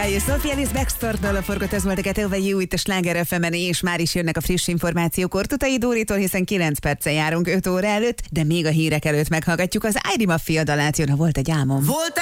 Jaj, Sophie Ellis Bextortól a forgott, ez volt a Get Over You itt a Sláger FM-en, és már is jönnek a friss információk Ortutai Dóritól, hiszen 9 perccel járunk 5 óra előtt, de még a hírek előtt meghallgatjuk az Ájdi Maffia dalát, jön, ha volt egy álmom.